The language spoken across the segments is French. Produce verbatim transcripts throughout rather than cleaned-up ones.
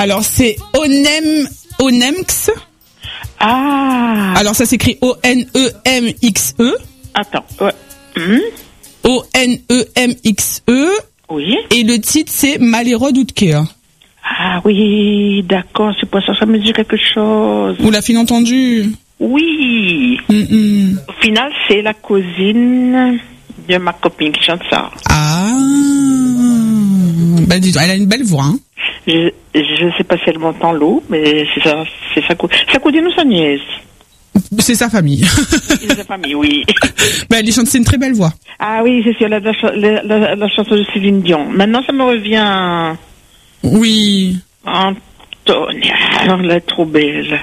Alors, c'est Onem, Onemx. Ah. Alors, ça s'écrit O N E M X E. Attends, ouais. Hum. O N E M X E. Oui. Et le titre, c'est Malero Doutker. Ah oui, d'accord, c'est pour ça, ça me dit quelque chose. Vous l'avez entendu? Oui. Mm-mm. Au final, c'est la cousine de ma copine qui chante ça. Ah. Ben, dis donc, elle a une belle voix, hein. Je ne sais pas si elle m'entend l'eau, mais c'est ça, c'est sa, sa cousine ou sa nièce. C'est sa famille. C'est sa famille, oui. Ben, elle chante, c'est une très belle voix. Ah oui, c'est sûr, la, la, la, la chanson de Céline Dion. Maintenant, ça me revient. Oui. Antonia, elle est trop belle.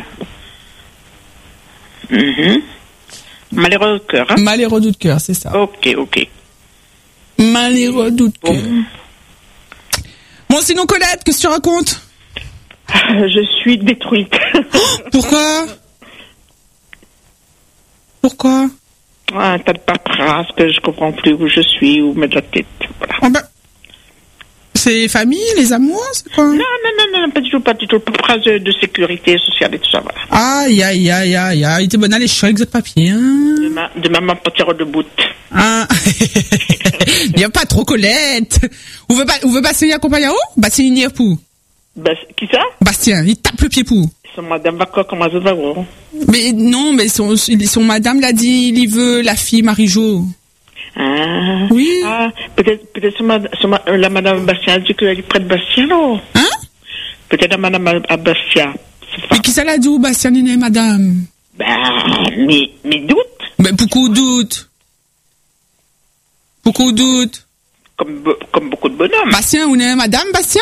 Mm-hmm. Malheureux de cœur. Hein? Malheureux de cœur, c'est ça. Ok, ok. Malheureux de cœur. Bon. Bon, sinon, Colette, qu'est-ce que tu racontes? Je suis détruite. Pourquoi? Pourquoi? Ah, un tas de paperasse que je comprends plus où je suis, où mettre la tête. Voilà. Oh ben, c'est famille, les amours, c'est quoi? Non, non, non, non, pas du tout, pas du tout. Paperasse de, de sécurité sociale et tout ça, voilà. Aïe, aïe, aïe, aïe, aïe. Il était bon à les chocs de papier, hein? Demain, demain, ma partir de bout. Ah. Il n'y a pas trop, Colette. Vous veut pas, vous veut Bastien y accompagner où? Bastien y n'y pour. Bas, qui ça? Bastien, il tape le pied pour. C'est madame Bacca, comment ça va, gros? Mais non, mais son, son madame l'a dit, il y veut la fille Marie-Jo. Ah. Oui. Ah, peut-être, peut-être sur ma, sur ma, la madame Bastien a dit qu'elle est près de Bastien, non? Hein? Peut-être la madame à Bastien. Mais qui ça l'a dit où, Bastien n'est madame? Ben, mais, mais doute. Mais beaucoup doute. Beaucoup doute. Comme, comme beaucoup de bonhommes. Bastien, vous n'avez madame, Bastien?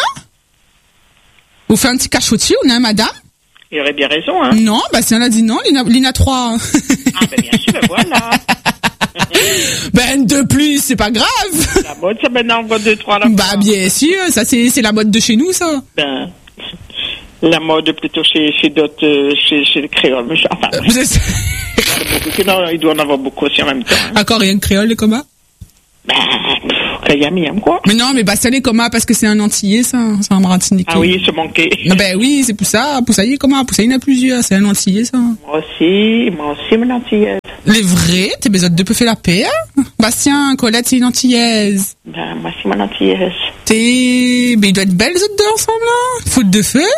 Vous faites un petit cachotier, vous n'avez madame? Il aurait bien raison, hein. Non, Bastien l'a dit non, il y en a trois. Ah, ben bien sûr, ben voilà. Ben, de plus, c'est pas grave. La mode, ça maintenant, on voit deux, trois là. Bah, bien sûr, ça c'est, c'est la mode de chez nous, ça. Ben, la mode plutôt chez, chez d'autres, euh, chez, chez les créoles, mais enfin. Euh, vous êtes... Non, il doit en avoir beaucoup aussi en même temps. Hein. Encore rien de créole, les comas? Ben, Kayamiam, quoi. Mais non, mais Bastien les comas, parce que c'est un antillais, ça. C'est un Martiniquais. Ah oui, se manquait. Ben oui, c'est pour ça. Poussaillé, comment? Poussaillé, il y en a plusieurs. C'est un antillais, ça. Moi aussi, moi aussi, mon antillaise. Les vrais? T'es besoin de deux peu faire la paix, hein? Bastien, Colette, c'est une antillaise. Ben, moi aussi, mon antillaise. T'es... Mais ils doivent être belles, les autres deux ensemble, là. Faute de feu.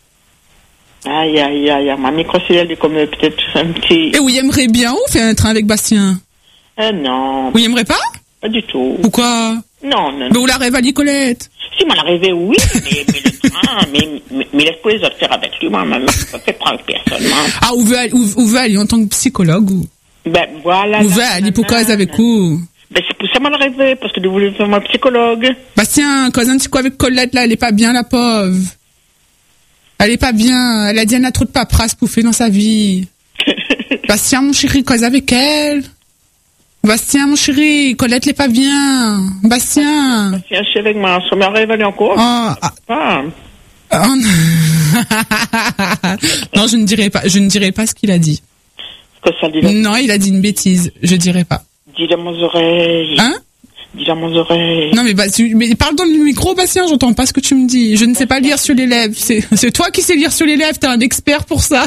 Aïe, aïe, aïe, ma micro-cellule est comme euh, peut-être un petit... Et vous y aimerez bien où faire un train avec Bastien? Euh, non. Vous y aimerez pas? Pas du tout. Pourquoi? Non, non, non. Mais vous la rêvez, Colette? Si, moi, l'arrivée, oui, mais, mais le train, mais, mais, mais laisse pas les autres faire avec lui, moi, même, je ne fais pas avec personne, moi. Ah, vous veut aller, où, où veut aller en tant que psychologue, ou? Ben, voilà. Vous veut aller pour cause avec vous? Ben, c'est pour ça, moi, l'arrivée, parce que je voulais faire mon psychologue. Bastien, cause un petit coup avec Colette, là, elle est pas bien, la pauvre. Elle est pas bien. Elle a dit, elle a trop de paperasse pour faire dans sa vie. Bastien, mon chéri, cause avec elle. Bastien, mon chéri, Colette n'est pas bien. Bastien. Bastien, chéri, moi, ça m'est révélé encore. Oh, ah. Ah. Oh, non, je ne dirai pas, je ne dirai pas ce qu'il a dit. Que ça dit non, il a dit une bêtise. Je dirai pas. Dis dans mes oreilles. Hein? Dis dans mes oreilles. Non, mais, bah, tu, mais parle dans le micro, Bastien, j'entends pas ce que tu me dis. Je ne sais pas lire sur les lèvres. C'est, c'est toi qui sais lire sur les lèvres, t'es un expert pour ça.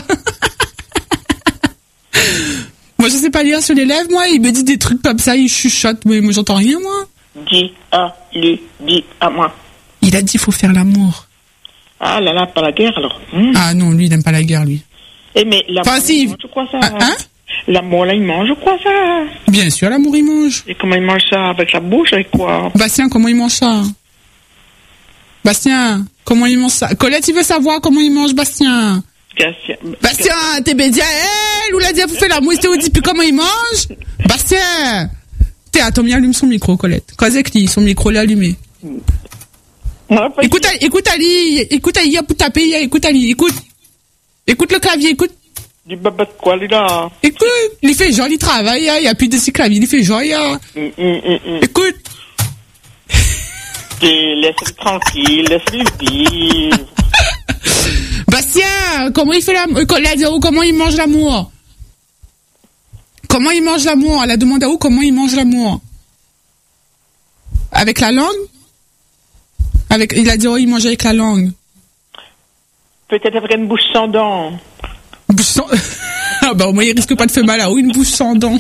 Moi, je sais pas lire sur les lèvres, moi. Il me dit des trucs comme ça, il chuchote, mais moi, j'entends rien, moi. Dis à lui, dis à moi. Il a dit, faut faire l'amour. Ah là là, pas la guerre, alors. Hum. Ah non, lui, il n'aime pas la guerre, lui. Eh, mais l'amour, enfin, si. il mange, je crois ça. Ah, hein? L'amour, là, il mange, je crois ça. Bien sûr, l'amour, il mange. Et comment il mange ça? Avec la bouche, avec quoi? Bastien, comment il mange ça? Bastien, comment il mange ça? Colette, il veut savoir comment il mange, Bastien. Bastien, Bastien, t'es bédia, elle, ou l'a dit, vous faites la mousse, t'es dit, puis comment il mange? Bastien! T'es, attends, il allume son micro, Colette. Quoi, c'est que lui, son micro, l'a allumé. Écoute, écoute, Ali, écoute, Ali, pour taper, écoute, Ali, écoute. Écoute le clavier, écoute. Du baba de quoi, lui, là? Écoute, il fait genre, il travaille, il n'y a plus de six claviers, il fait genre, il mm, mm, mm, mm. Écoute. Laisse-le tranquille, laisse-le vivre. Bastien, comment il fait l'amour? Comment il mange l'amour? Comment il mange l'amour? Elle a demandé à où comment il mange l'amour? Avec la langue? Avec, il a dit, oh, il mange avec la langue. Peut-être avec une bouche sans dents. Bouche sans... Ah bah au moins il risque pas de faire mal à une bouche sans dents.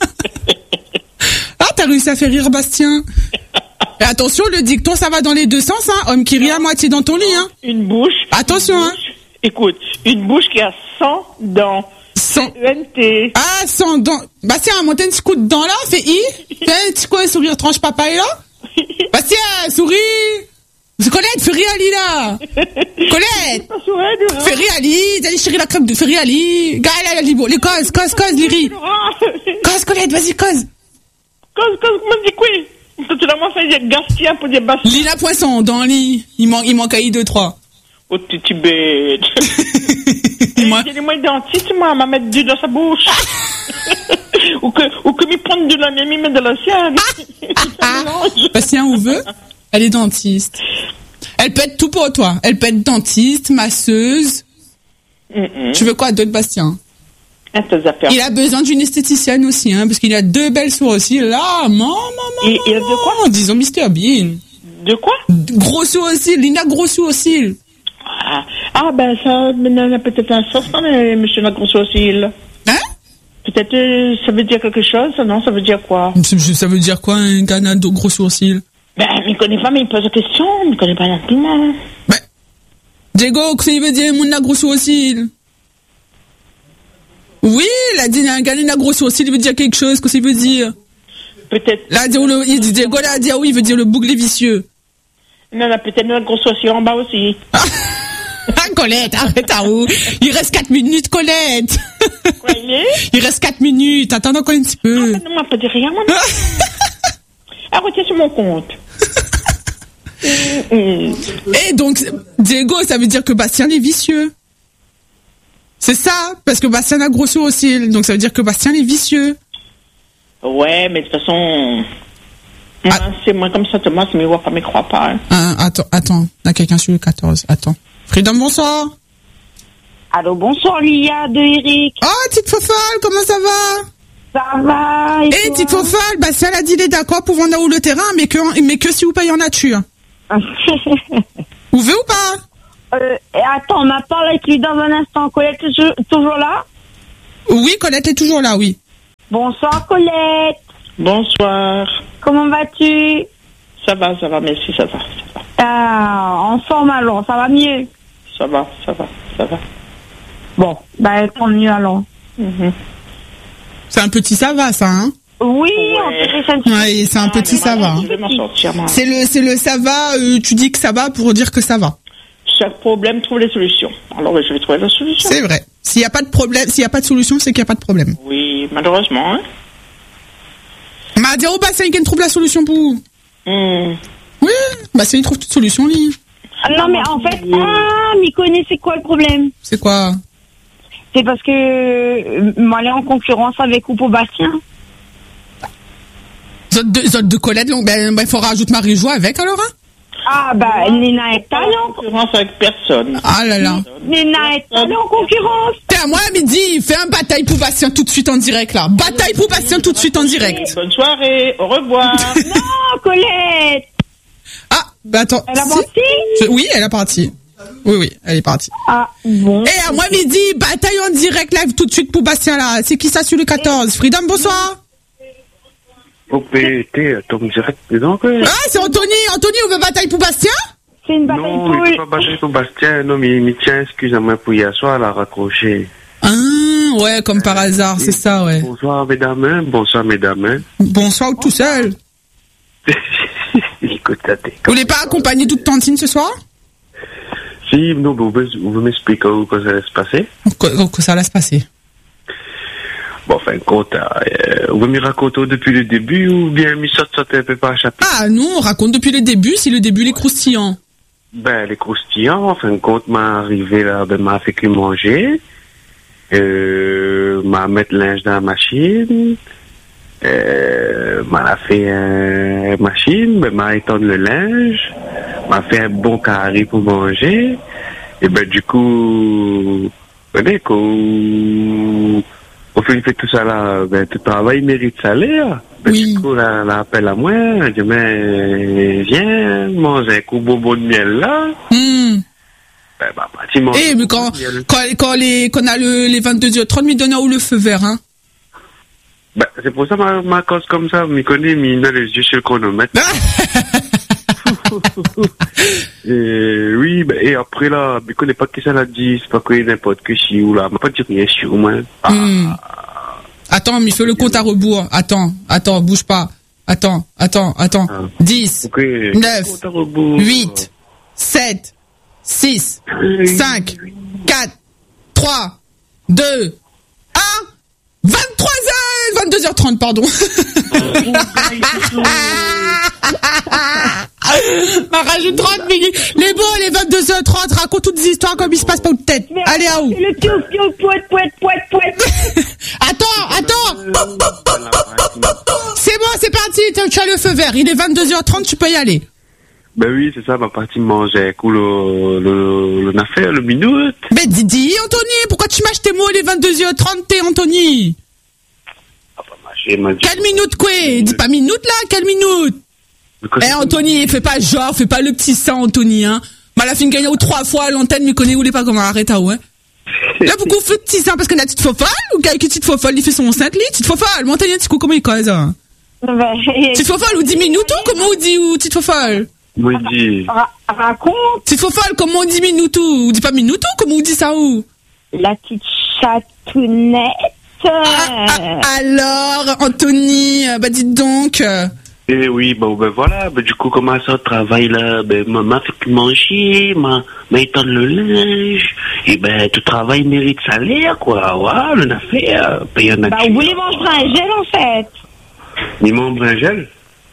Ah, t'as réussi à faire rire Bastien. Et attention, le dicton, ça va dans les deux sens, hein. Homme qui rit à moitié dans ton lit, hein. Une bouche. Attention, une bouche, hein. Écoute, une bouche qui a cent dents. cent... E N T. Ah, cent dents. Bastien, monte un petit coup de dents là, fais I. Fais un petit coup de sourire tranche papaye là. Bastien, souris. Colette, fais rire Ali là. Colette. Fais rire Ali. Allez chérie la crème de fais rire Ali. Gaël, elle a dit bon. Les causes, cause, cause, Liri. Cause, Colette, vas-y, cause. Cause, cause, moi je dis quoi? Tu l'as moi fait des gaspillage pour des Bastien. Lina Poisson, dans le lit. Il manque, il manque à I deux, trois. Oh, tu tu bête. Moi. J'ai les moyens dentiste, moi, à mettre du dans sa bouche. ou que, ou que m'y prendre de la mienne, m'y mettre de la sienne. Bastien, où veut? Elle est dentiste. Elle peut être tout pour toi. Elle peut être dentiste, masseuse. Mm-mm. Tu veux quoi d'autre, Bastien? Il a besoin d'une esthéticienne aussi, hein, parce qu'il a deux belles sourcils. Là, maman, maman. Il a de quoi? Disons mister Bean. De quoi? Gros sourcils, Lina gros sourcils. Ah, ah ben ça, maintenant, peut-être un sens, non, mais monsieur la gros sourcil. Hein? Peut-être, euh, ça veut dire quelque chose, non? Ça veut dire quoi? Ça veut dire quoi, un gars de gros sourcils? Ben, il connaît pas, mais il pose la question, il connaît pas l'instrument. Ben, Diego, qu'est-ce qu'il veut dire, mon gros sourcils? Oui, il a dit, un gars de gros sourcils, il veut dire quelque chose, qu'est-ce qu'il veut dire? Peut-être. Là, il dit, Diego, là, a dit, ah oui, il veut dire le bouclé vicieux. Non, non, peut-être le gros sourcil en bas aussi. Ah, Colette, arrête à où? Il reste quatre minutes, Colette. Quoi, il est? Il reste quatre minutes, attends encore un petit peu. Ah, non, m'a pas dit rien, moi. Ah, retiens sur mon compte. Et donc, Diego, ça veut dire que Bastien est vicieux. C'est ça, parce que Bastien a gros sourcils, donc ça veut dire que Bastien est vicieux. Ouais, mais de toute façon, moi, ah. c'est moi comme ça, Thomas, mais il ne me croit pas. Hein. Ah, attends, attends, il y a quelqu'un sur le quatorze, attends. Freedom, bonsoir. Allô, bonsoir, Lia de Eric. Oh, petite Fofale, comment ça va? Ça va. Et hey, petite Fofale, Bastien a dit, il est d'accord pour vendre où le terrain, mais que, mais que si vous payez en nature. Vous voulez ou pas? Euh, attends, on m'a parlé avec lui dans un instant. Colette est toujours là? Oui, Colette est toujours là, oui. Bonsoir, Colette. Bonsoir. Comment vas-tu? Ça va, ça va, merci, ça va, ça va. Ah, en forme alors, ça va mieux? Ça va, ça va, ça va. Bon, bah tant mieux alors. Mm-hmm. C'est un petit ça va, ça, hein? Oui, ouais. on peut faire un Oui, c'est un ah, petit ça va. Je vais m'en sortir, moi. C'est le, c'est le ça va, euh, tu dis que ça va pour dire que ça va. Chaque problème trouve les solutions. Alors, je vais trouver la solution. C'est vrai. S'il n'y a pas de problème, s'il n'y a pas de solution, c'est qu'il n'y a pas de problème. Oui, malheureusement, hein. M'a dit, oh, Bastien, il trouve la solution pour vous. Mm. Oui, Bastien, il trouve toute solution, lui. Ah, non, mais en fait, ah, mais connais, c'est quoi le problème? C'est quoi? C'est parce que, euh, moi, elle est en concurrence avec Oupo Bastien. Zot de, zot de Colette, donc, ben, ben, il faut rajouter Marie-Joie avec, alors, hein? Ah, bah, Nina est allée en concurrence avec personne. Ah là là. Nina est allée en concurrence. Tiens, moi, à midi, fais un bataille pour Bastien tout de suite en direct, là. Bataille pour Bastien tout de suite en direct. Bonne soirée, au revoir. Non, Colette. Ah, bah attends. Elle a si parti? Je, Oui, elle est partie. Oui, oui, elle est partie. Ah, bon. Et à moi, midi, bataille en direct, live tout de suite pour Bastien, là. C'est qui ça sur le quatorze? Freedom, bonsoir. O P T, Tom direct dedans, quoi. Ah, c'est Anthony. Anthony, on veut bataille pour Bastien? C'est une bataille non, pour... Non, il pas bataille pour Bastien. Non, mais il tient, excusez-moi, pour hier soir, elle a raccroché. Ah, ouais, comme par hasard, c'est ça, ouais. Bonsoir, mesdames. Bonsoir, mesdames. Bonsoir, tout seul. Écoute, t'as vous voulez pas accompagner toute tantine ce soir? Si, non, vous pouvez m'expliquer comment ça allait se passer? Comment ça allait se passer? Bon, fin de compte, euh, vous me racontez depuis le début ou bien me saute un peu par chapitre? Ah non, on raconte depuis le début, si le début, les croustillants. Ben, les croustillants, en fin de compte, m'a arrivé là, ben, m'a fait que manger, euh, m'a mettre le linge dans la machine, euh, m'a fait une machine, ben, m'a étendre le linge, m'a fait un bon carré pour manger, et ben, du coup, ben, coup, au fait, il fait tout ça là, ben, tout travail mérite salaire. Ben, oui. Du coup, là, elle appelle à moi, elle dit, mais, viens, mange un coup bonbon de miel là. Mm. Ben, bah, pratiquement. Eh, mais quand, quand, quand les, quand on a le, les vingt-deux heures trente, m'y donne où le feu vert, hein? Ben, c'est pour ça, ma, ma cause comme ça, m'y connaît, m'y a les yeux sur le chronomètre. Et oui, ben, et après là, je connais pas qui ça l'a dit, c'est pas que n'importe que si ou là, m'a pas dit rien sur moi. Ah. Hmm. Attends, mais fais le compte à rebours. Attends, attends, bouge pas. Attends, attends, attends. Ah. dix, Okay. neuf, huit, sept, six, cinq, quatre, trois, deux, un, vingt-trois heures, vingt-deux heures trente, pardon. Ma rajoute trente minutes. Les bons, les vingt-deux heures trente, raconte toutes des histoires comme il se passe pas de tête. Allez, à où? Le piouf, piouf, poète, poète, poète, poète. Attends, attends. C'est bon, c'est parti. Tu as le feu vert. Il est vingt-deux heures trente, tu peux y aller. Ben oui, c'est ça, ma partie manger. Cool, le, le, le, affaire, le minute. Ben, dis, Anthony, pourquoi tu mâches tes mots, il est vingt-deux heures trente, t'es Anthony? Ah, pas mâcher, m'a dit. Quelle minute, quoi? Dis pas minute, là, quelle minute? Eh, Anthony, fais pas genre, fais pas le petit sang, Anthony, hein. Mal a fait gagner ou trois fois à l'antenne, mais connaît où les pas comment arrête à ouais. Là, beaucoup fait petit sang parce que la petite fofolle, ou qui petite fofolle, il fait son cinq litres, petite fofolle, montagne, tu comment il cause, hein? Petite fofolle, ou dix minutes, ou comment on dit, ou petite fofolle? Moi, dit. Raconte. Petite fofolle, comment on dit minute, ou dit pas minute, ou comment on dit ça, ou? La petite chatounette. Ah, ah, alors, Anthony, bah dites donc. Eh oui, bon, ben voilà, ben du coup, comment ça travaille là? Ben, m'a fait manger, m'a, m'a étendre le linge, et ben, tout travail mérite salaire, quoi, ouais, le affaire, payer un Bah, vous voulez manger un gel, en fait? Ni mon bringel?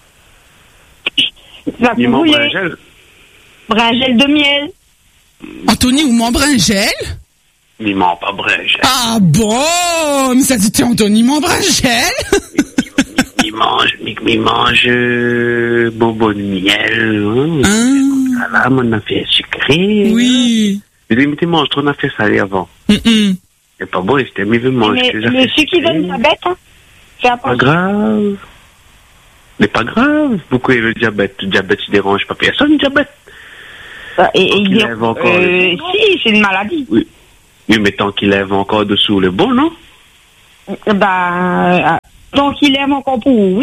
Bah, Ni vous mon voulez bringel? bringel de miel. Anthony, ou membre un gel? Ni mon pas bringel. Ah bon, mais ça c'était Anthony, membre un gel? Il mange, il mange euh, bonbon de miel, hein. Ah. Ça là, mon affaire sucrée. Oui. Mais limité, mange trop, on a fait salé avant. Mm-mm. C'est pas bon, c'était mieux de manger. Mais le sucre qui donne diabète, hein. Fais Pas attention. grave. Mais pas grave. Pourquoi le diabète? Le diabète, il dérange pas personne, le diabète. Bah, et, et il qu'il dit, lève encore euh, les- si, c'est une maladie. Oui. Oui, mais tant qu'il lève encore dessous le bon, non? Bah, euh, donc il aime encore pour oui.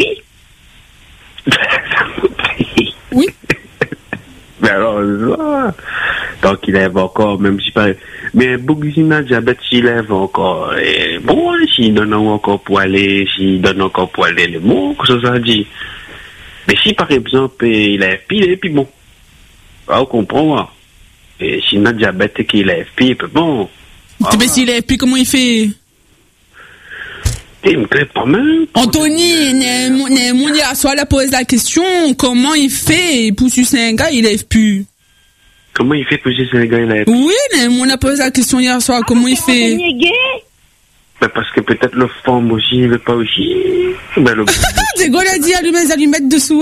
Oui. Mais alors, ça, tant qu'il lève encore, même si pas. Mais Bougzina, diabète, s'il lève encore. Et bon, s'il donne encore pour aller, s'il donne encore pour aller, le mot, que ça, ça dit. Mais si par exemple, il lève pile, et puis bon. Ah, on comprend, hein. Et s'il a diabète et qu'il lève pile, puis bon. Ah, Mais s'il est, puis comment il fait? il me plaît pas mal. Anthony, né- né- mon hier soir, la pose la question, comment il fait pour sucer un gars, il lève plus? Comment il fait pour que ce gars, il lève? Oui, né- mon a posé la question hier soir, comment il fait? Il est gay. Ben, parce que peut-être le forme aussi, il veut pas aussi. Ben, le... Des gars l'a dit, allumer les allumettes dessous.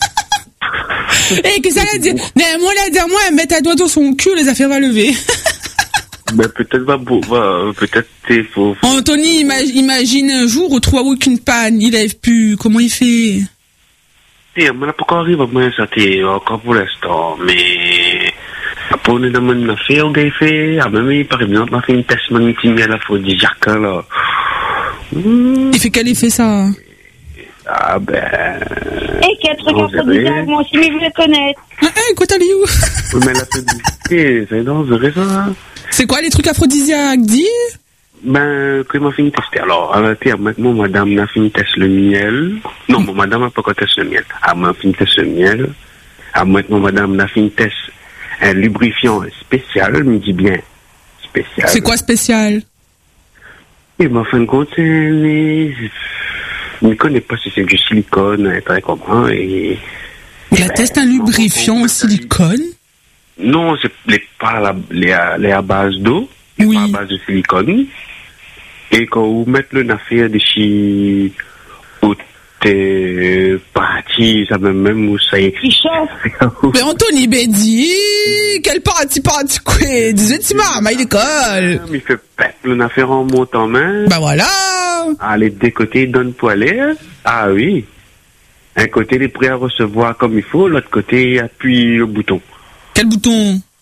Et qu'est-ce qu'elle a dit? Mais moi, la dernière, moi, elle met un doigt dans son cul, les affaires va lever. ben, peut-être va, va peut-être, il faut, faut... Anthony, ima- imagine un jour, ou trois ou qu'une panne, il lève plus, comment il fait? Et, on n'a pas encore arrivé à moi, ça, t'es encore pour l'instant, mais, après, on est dans mon affaire, on a fait, ah, même, par exemple, on a fait une test magnétique à l'aphrodisiaque, là. Mmh. Il fait quel effet, ça? Ah, ben, Et quel truc Non, aphrodisiaque, moi aussi, mais je voulais connaître. Ah, ah, écoute, allez où? mais l'aphrodisiaque, c'est dangereux, ça. C'est quoi les trucs aphrodisiaques, dis? Ben, quand m'a fait une test. Alors, à la terre, maintenant, madame n'a fait une test le miel. Non, mon madame n'a pas encore testé le miel. Elle m'a fait une test le miel. Ah, maintenant, madame n'a fait une test un lubrifiant spécial, me dit bien. Spécial. C'est quoi spécial? Et ben, en fin de compte, c'est, mais, je ne connais pas si c'est du silicone, un truc comme ça, et... Il a testé un lubrifiant en silicone? Non, c'est les, pas la, les, à- les à base d'eau, les Oui. pas à base de silicone. Et quand vous mettez le affaire de chez, où t'es parti, ça même, même où ça y est. Il chauffe. Mais Anthony Bédi, quel parti parti quoi? dix-huit maman, il école. Il fait pète le affaire en montant en main. Bah voilà. Ah, les deux côtés, il donne pour aller. Ah oui. Un côté, il est prêt à recevoir comme il faut, l'autre côté, il appuie le bouton. Quel bouton?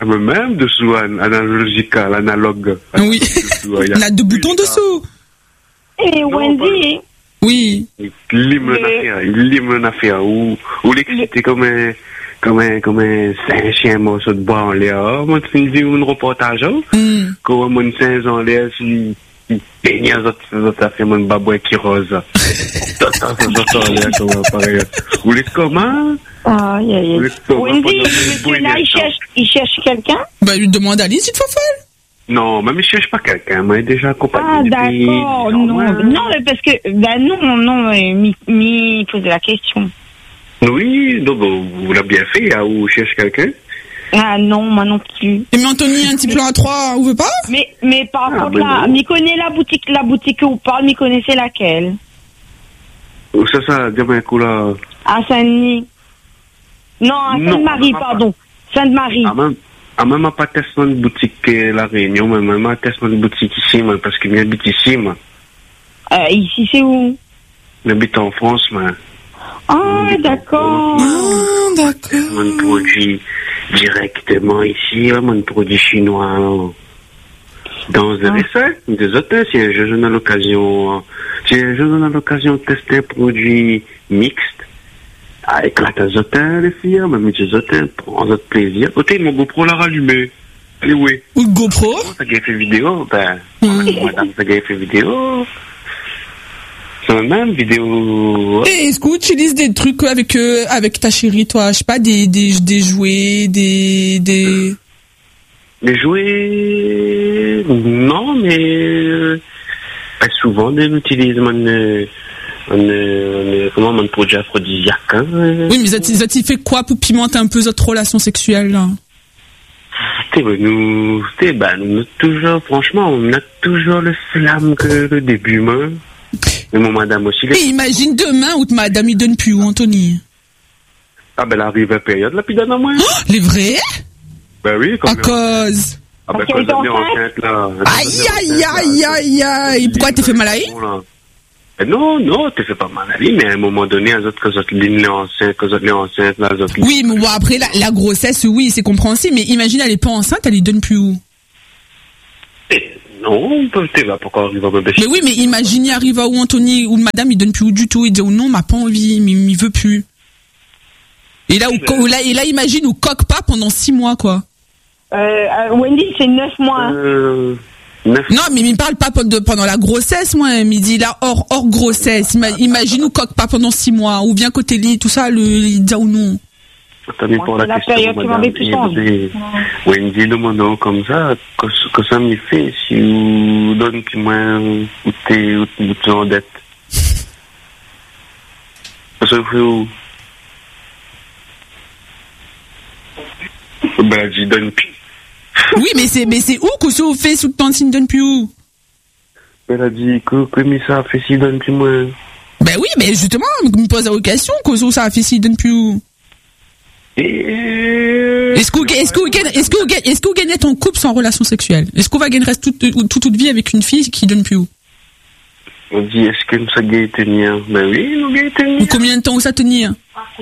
Même dessous, analogique, l'analogue. Oui. On a deux boutons dessous. Et Wendy. Oui. L'hymne affaire, l'hymne affaire, où, où l'électricité comme un, comme un, comme un Saint-Chien morceau de bois en l'air. Moi, tu me dis un reportage, Mm. comme un Saint-Jean en l'air, si, il peigne à autres affaires, mon babouet qui rose. Ça, ça, ça, en l'air, comme pareil. Vous les comment? Aïe, aïe, aïe. Wendy, monsieur là, il cherche, il cherche quelqu'un? Bah, lui demande à Lise, il te faut folle. Non, mais je cherche pas quelqu'un, moi, déjà accompagné. Ah, depuis- d'accord, non. Non, mais parce que, ben non, non, mais mi, mi posait la question. Oui, donc, bon, vous l'avez bien fait, hein, ou cherche quelqu'un? Ah non, moi non plus. Et mais Anthony, un petit plan à trois, on veut pas? Mais, mais par Ah, contre, ben là, non. m'y connaît la boutique, la boutique que vous parlez, m'y connaissez laquelle? Ou ça, ça, dis-moi un coup là. À Saint-Denis. Non, à Non, Sainte-Marie, non, pardon. Sainte-Marie. Ah, même, ah, même à pas tester une boutique euh, La Réunion, mais même à tester une boutique ici, moi, parce que j'habite ici, moi. Euh, ici, c'est où? J'habite en France, moi. Ah, d'accord. Ah, d'accord. Mon produit directement ici, hein, mon produit chinois. hein. Dans Ah. des essais, des hôtels, si un jeune a l'occasion, hein, si un jeune a l'occasion de tester un produit mixte, avec la tasse hôtel, les filles, hein, même des hôtels, prends votre plaisir. Ok, mon GoPro l'a rallumé. Allez, oui. Ou le GoPro? Ça a fait vidéo, ben, Mm. madame, ça a fait vidéo. C'est la même vidéo. Et est-ce que tu utilises des trucs avec, euh, avec ta chérie, toi? Je sais pas, des, des, des jouets, des, des... Les jouets, non, mais euh, ben, souvent, on utilise mon, euh, mon, euh, mon- comment, mon produit aphrodisiaque. Hein, euh. Oui, mais ça, ça t'y fait quoi pour pimenter un peu votre relation sexuelle, là? T'sais, ben, nous, t'sais, ben, nous, toujours, franchement, on a toujours le flamme que le début, moi. Mais mon madame aussi. les- Et imagine demain où madame, il donne plus où, Anthony? Ah, ben, elle arrive à période, là, puis donne à moi. Les vrais? Ben oui, quand À même. cause. Ah, ben, Parce quand qu'elle est elle est enceinte. enceinte, là. Aïe, aïe, aïe, aïe, aïe. Pourquoi t'es fait mal à elle? Ben non, non, t'es fait pas mal à lui, mais à un moment donné, les autres, que les autres lignes enceinte, que les autres lignes enceinte, là, les autres. Oui, mais bon, après, la, la grossesse, oui, c'est compréhensible, mais imagine, elle est pas enceinte, elle lui donne plus où? Eh, non, t'es là, pourquoi arriver à me bêcher? Mais oui, mais imagine, il arrive à où, Anthony, où madame, il donne plus où du tout, il dit, oh non, m'a pas envie, mais il veut plus. Et là, où, co- là, et là, imagine, où coque pas pendant six mois, quoi. Euh, euh, Wendy, c'est neuf mois. hein. Euh, neuf. Non, mais il me parle pas de- pendant la grossesse, moi, mais il dit là, hors, hors grossesse. Ima- imagine, où coque pas pendant six mois, ou bien côté lit, tout ça, le, il dit, oh non. Attendez Moi, pour c'est la la question, période qui madame. m'avait plus envie. Wendy, demandons comme ça, que, que ça m'y fait, si vous donnez plus moins, ou t'es, ou t'es en dette. Ça se fait où? Ben, j'y donne plus. Oui, mais c'est, mais c'est où que ça vous fait sous le tantine donne plus où? Elle a dit que, que mais ça fait si donne plus moins. Ben oui, mais justement, me pose la question, que ça, ça a fait s'il donne plus où? Et... Est-ce que vous, est-ce que vous gagnez, est-ce que vous gagnez, est-ce que vous gagnez ton couple sans relation sexuelle? Est-ce qu'on va gagner reste toute, toute, toute vie avec une fille qui donne plus où? On dit, est-ce que nous sommes gays tenir? Ben oui, nous gays Ou tenir. combien de temps où ça tenir?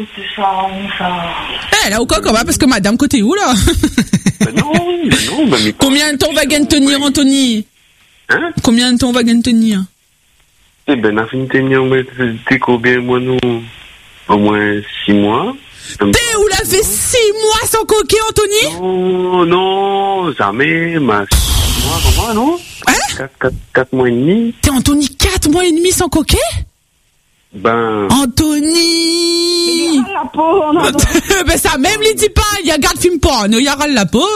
Eh, là, au quoi, comment? Parce que madame, côté où, là? Ben non, ben non, ben mais... Combien de temps on va gagner tenir, Anthony? Hein? Combien de temps on va gagner tenir? Eh ben, on a fini de tenir, mais t'es combien, moi, nous? Au moins six mois. T'es où l'a fait six mois sans coquer, Anthony? Non, non, jamais, ma six mois, comment, non? Hein? Quatre, quatre, quatre mois et demi. T'es Anthony quatre mois et demi sans coquer? Ben, Anthony! Ah, la peau, on a... Ben ça même lui dit pas, il y a garde film porno, il y aura la peau.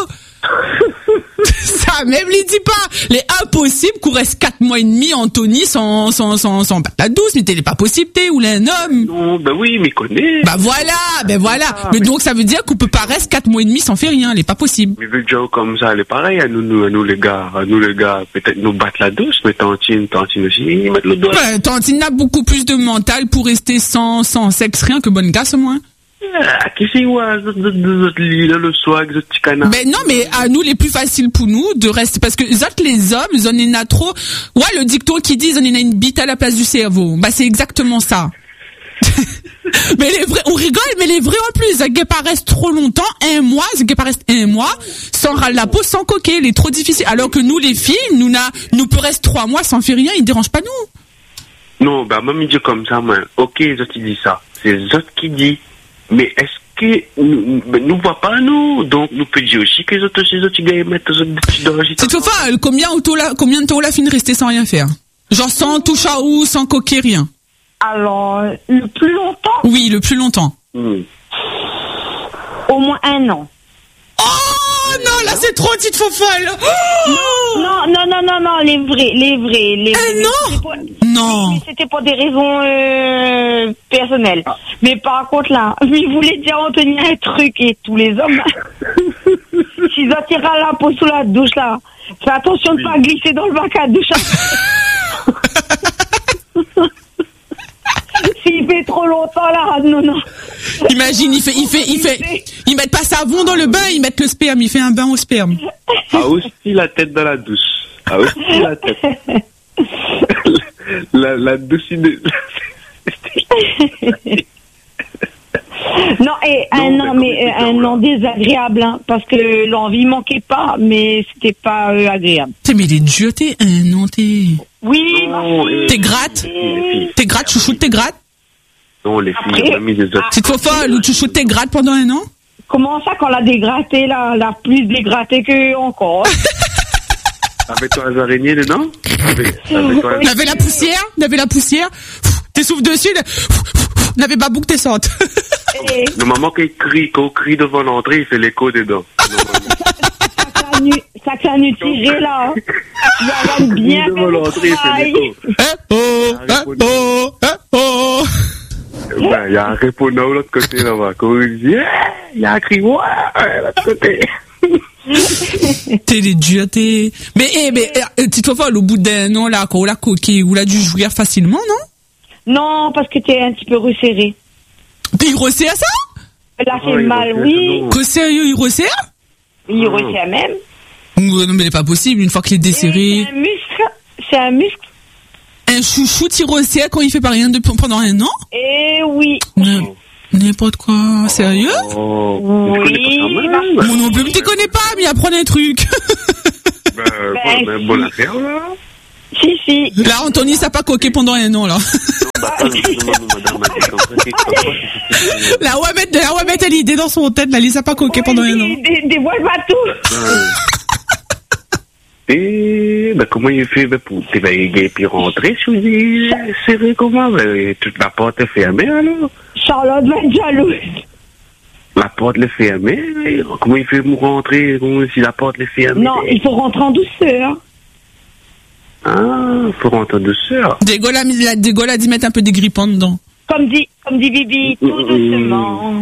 Ça même lui dit pas. Les impossible qu'on reste quatre mois et demi, Anthony, sans, sans, sans, sans battre la douce, mais t'es pas possible, t'es, ou là, un homme. non, ben oui, mais connais. Bah voilà, ben voilà. Mais donc ça veut dire qu'on peut pas rester quatre mois et demi sans faire rien, elle est pas possible. Mais vu que Joe comme ça, elle est pareil, à nous, nous, à nous les gars, à nous les gars, peut-être nous battre la douce, mais Tantine, Tantine aussi, ils mettent le doigt. Ben, Tantine a beaucoup plus de mental pour rester sans, sans sexe, rien que bonne gasse, moi. Ah, qui c'est, ouais, notre lit, là, le swag, ce petit canard. Ben non, mais à nous, les plus faciles pour nous de rester, parce que les autres, les hommes, ils en ont trop. Ouais, le dicton qui dit, ils en ont une bite à la place du cerveau. Bah, c'est exactement ça. Mais les vrais, on rigole, mais les vrais en plus, ça pas reste trop longtemps, un mois, ça pas reste un mois, sans râle la peau, sans coquer, il est trop difficile. Alors que nous, les filles, nous n'a, nous peut rester trois mois sans faire rien, il dérange pas nous. Non, bah, moi, me dit comme ça, moi. Ok, les autres, ils disent ça. C'est les autres qui disent. Mais est-ce que, nous, nous voit pas, nous? Donc, nous peut dire aussi que les autres, les autres, ils mettent les autres petits dangers. C'est tout fa, combien, combien de temps on a fini de rester sans rien faire? Genre sans touche à ou, sans coquer, rien. Alors, le plus longtemps? Oui, le plus longtemps. Hmm. Au moins un an. Oh non, là c'est trop, petite fofolle. Oh Non, non, non, non, non, les vrais, les vrais, les vrais. Eh non Pour, Non. mais c'était pour des raisons euh, personnelles. Mais par contre là, il voulait dire Anthony un truc et tous les hommes, s'ils attirent la peau sous la douche là, fais attention de Oui. pas glisser dans le bac à douche. S'il fait trop longtemps là, non, non. Imagine, il fait, il fait, il fait, ils mettent pas savon dans le bain, ils mettent le sperme, il fait un bain au sperme. Ah, aussi la tête dans la douche. Ah, aussi la tête. la, la douche de... Non, et un Non, an, mais mais euh, comme un an désagréable, hein, parce que l'envie manquait pas, mais c'était pas euh, agréable. T'es, mais il est dur, t'es un an, t'es, Oui, Non, ma fille. euh, t'es gratte, les filles. t'es gratte, chouchoute, t'es gratte. Non, les filles, Après- on a mis des autres. Petite fofolle, ou tu chouchoutes, t'es gratte pendant un an. Comment ça, qu'on l'a dégratté, là, l'a plus dégratté que encore. Avec toi, les araignées dedans? Avec, avec toi, Il avait la poussière, il avait la poussière, t'es souffles dessus, il n'avait pas boucle, t'es sorte. Et normalement, quand il crie, quand on crie devant l'entrée, il fait l'écho dedans. ça nu, ça t'a nu tiré, là. Tu vas avoir bien devant fait le l'entrée, il fait travail. l'écho. Eh oh, eh oh, eh oh. Ben, il y a un répondeur de l'autre côté là-bas. Quand il dit, il y a un cri, ouais, de l'autre côté. T'es les durs, t'es. Mais, eh, mais, eh, petite fofolle, au bout d'un an, là, quand on l'a coqué, on l'a dû jouir facilement, non? Non, parce que t'es un petit peu resserré. Il resserre ça? Là, Oh, c'est il mal, resserre, oui. non. Que sérieux, il resserre? Il Ah. resserre même. Ouais, non, mais c'est pas possible, une fois qu'il est Et desserré. C'est un muscle. C'est un muscle. Un chouchou, il resserre quand il fait pas rien de, pendant un an? Eh oui. Ne- N'importe quoi. Sérieux? Oh, Oui, je connais pas ça, bah- Moi non plus, mais tu connais pas, mais apprends un truc. Ben, bon, ben, bonne affaire, là. Si, si. Là, Anthony, ça pas coqué pendant un an, là. Non, bah, attends, justement, madame m'a dit comme ça, c'est comme ça, c'est- c'est- c'est- Là, on va mettre, on va mettre l'idée dans son tête, là, il a pas coqué pendant un an. Des, des, des voiles bateaux. Euh. Et, ben, comment il fait, ben, pour, ben, il puis rentrer, je vous dis, c'est vrai, comment, ben, toute la porte est fermée, alors. Charlotte va être jalouse. La porte est fermée, mais comment il fait pour rentrer, comment, si la porte est fermée? Non, il faut rentrer en douceur. Ah, faut rentrer en douceur. Des gars, là, la- des gars, là, dit mettre un peu des grippants dedans. Comme dit, comme dit Bibi, tout Mm, doucement.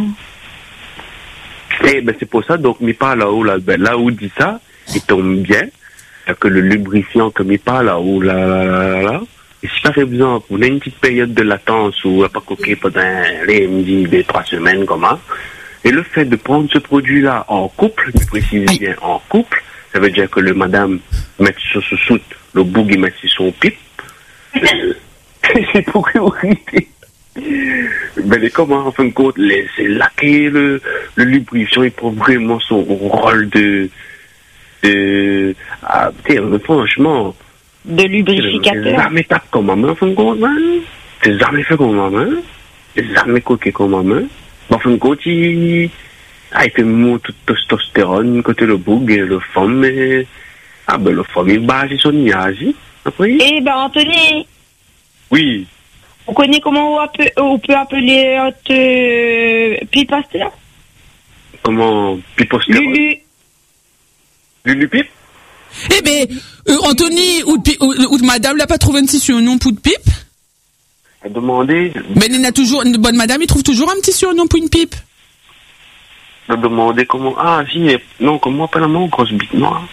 Eh ben c'est pour ça, donc mi pas là-haut, là, ben, là où il dit ça, il tombe bien, que le lubrifiant que mi pas là-haut, là, là, là, là, là. Et si par exemple, on a une petite période de latence où on n'a pas coqué pendant les, on dit, des trois semaines, comment, et le fait de prendre ce produit-là en couple, je précise bien en couple, ça veut dire que le madame met sur ce soute, le boug il met sur son pipe, euh, c'est pour priorité. Ben, les comment, en fin de compte, les, c'est laquer le, le lubrifiant, il prend vraiment son rôle de, de, ah, tu sais, franchement, De c'est lubrificateur. jamais tape comme maman, en fin de compte, man. C'est jamais fait comme maman. C'est jamais coqué comme maman. En fin de compte, il, ah, il fait monter toute testostérone, côté le boug et le femme, et, ah, ben, le femme, il base son nuage, après. Eh ben, Anthony, Oui. on connaît comment on peut, on peut appeler notre euh, pipasteur? Comment, pipostérone? Lulu. Lulu pipe? Eh ben, euh, Anthony, ou, de pi- ou, ou de madame, l'a pas trouvé un petit surnom pour de pipe? A demandé, Ben, il a toujours, une bonne madame, il trouve toujours un petit surnom pour une pipe. a demandé comment, ah, si, eh, non, comment appelle maman, grosse bite noire?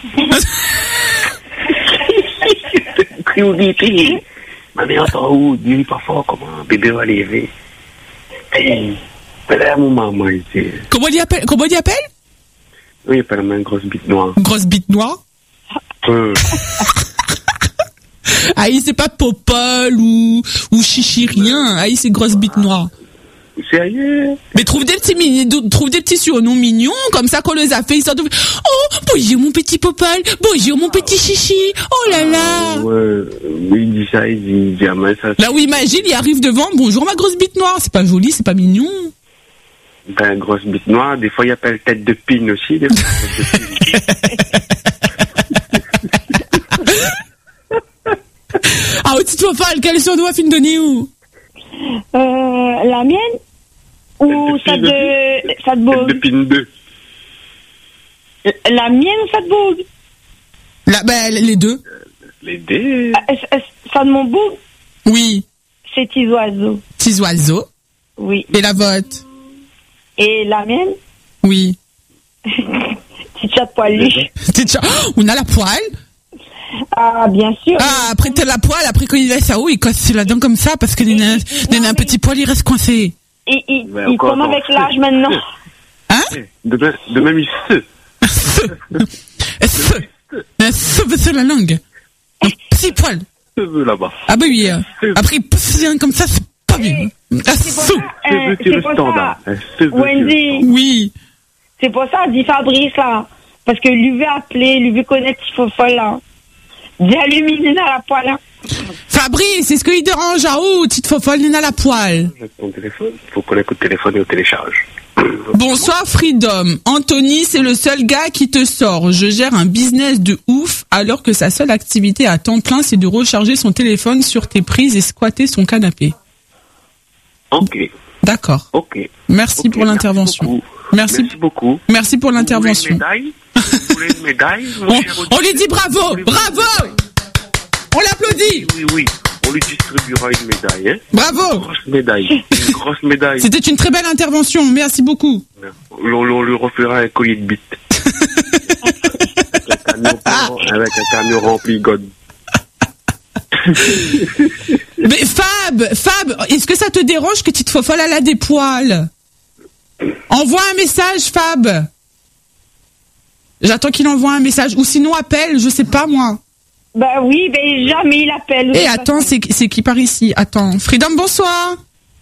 Priorité. Ma mère, attends, où, dis pas fort, comment, bébé va lever. Hey, ben là, mon maman, il dit, Comment il appelle, comment il appelle? oui, il appelle ma grosse bite noire. Grosse bite noire. Euh, Aïe, c'est pas Popol ou, ou Chichi, rien. Aïe, c'est grosse bite noire. Sérieux? Mais trouve des petits mini, trouve des petits surnoms mignons, comme ça qu'on les a fait, ils sortent de... Oh, bonjour mon petit popole, bonjour mon petit chichi, oh là là. Ah, ouais, oui, il dit ça, il dit, il dit ah, mais ça. Là où imagine, il arrive devant, bonjour ma grosse bite noire, c'est pas joli, c'est pas mignon. Ben, grosse bite noire, des fois il appelle tête de pine aussi, des fois. Ah, au titre folle, quel surnom a fin de donner où? Euh, la mienne? Ou ça de, ça de Tête Bourg? de pine deux. La mienne ou ça de Bourg? Là, ben, les deux. Les deux. Euh, euh, Ça de mon Bourg? Oui. C'est petits oiseaux. Petits oiseaux. Oui. Et la vote? Et la mienne? Oui. Petit chat poilu. T'es déjà... Oh, on a la poêle. Ah, bien sûr. Ah, après t'as la poêle, après quand il laisse ça haut, il casse la dent comme ça parce que il a un petit poil, il reste coincé. Et il, Mais il encore tombe dans avec ce- l'âge maintenant. Hein? De même, de même il se. Se. Un se sur la langue. Un petit poil. Se veut là-bas. Ah bah oui. euh, Après il pousse rien comme ça, c'est pas bien. Un C'est pour sou. ça, Se euh, veut sur c'est le pour standard. ça, Un se veut sur le Wendy, Oui. c'est pour ça, dit Fabrice là. Parce que lui veut appeler, lui veut connaître qu'il faut folle là. Dis allumer à la poêle là. Fabrice, c'est ce qu'il dérange à haut, petite fofolle, à la poêle. Ton téléphone, faut qu'on écoute le téléphone et au télécharge. Bonsoir Freedom. Anthony, c'est le seul gars qui te sort. Je gère un business de ouf alors que sa seule activité à temps plein, c'est de recharger son téléphone sur tes prises et squatter son canapé. Ok, D'accord. ok. Merci Ok, pour l'intervention. beaucoup. Merci. Merci beaucoup. Merci pour Vous voulez l'intervention. une médaille? Vous voulez une médaille, mon On, cher on auditeur? lui dit bravo, Vous voulez- bravo. On l'applaudit. Oui, oui, on lui distribuera une médaille, hein? Une Bravo. grosse médaille. Une grosse médaille. C'était une très belle intervention. Merci beaucoup. On, on lui refera un collier de bites. avec, un camion, avec un camion rempli de God. Mais Fab, Fab, est-ce que ça te dérange que Tite Fofolle elle a des poils? Envoie un message, Fab. J'attends qu'il envoie un message. Ou sinon appelle, je sais pas moi. Bah oui, ben jamais il appelle. Eh, attends, c'est, c'est qui par ici? Attends. Freedom, bonsoir.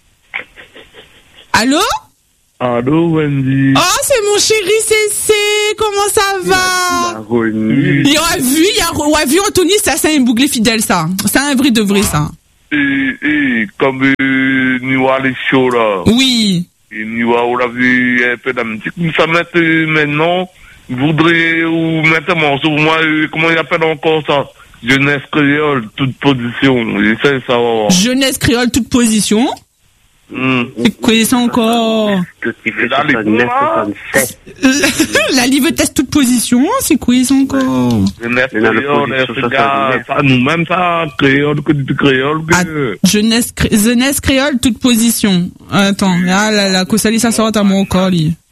Allô? Allô, Wendy. Oh, c'est mon chéri Cécé. Comment ça va? La remise. Il a vu, il a, on a vu Anthony, ça, c'est un bouclé fidèle, ça. C'est un vrai de vrai, ça. Et, et, comme euh, nous allons chaud là. Oui. Et nous on l'a vu un peu d'amitié. Nous ça met euh, maintenant, je voudrais, ou maintenant, sur moi, euh, comment il appelle encore ça? Jeunesse créole, toute position. Et ça, ça va. Jeunesse créole, toute position. Hum. C'est quoi ça encore? Que tu fais Dans les soixante-neuf, coins. soixante-sept. La livre teste toute position, c'est quoi ça encore? Jeunesse Mais dans le créole, position c'est gars, soixante-neuf. ça, nous-mêmes, ça, créole, que du créole, Ah, que. jeunesse, cré- jeunesse créole, toute position. Attends, là, la, la, Kosali, ça sort à mon corps, lui.